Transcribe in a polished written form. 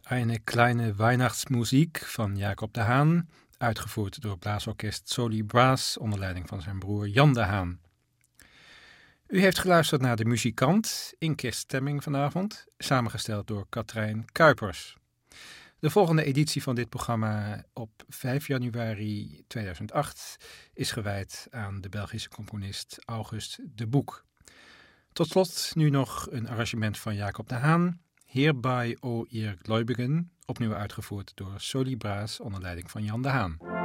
Eine kleine Weihnachtsmuziek van Jacob de Haan, uitgevoerd door blaasorkest Soli Brass onder leiding van zijn broer Jan de Haan. U heeft geluisterd naar De Muzikant in kerststemming vanavond, samengesteld door Katrijn Kuipers. De volgende editie van dit programma op 5 januari 2008 is gewijd aan de Belgische componist August de Boek. Tot slot nu nog een arrangement van Jacob de Haan, Heerbei, o ihr Gläubigen, opnieuw uitgevoerd door Soli Brass onder leiding van Jan de Haan.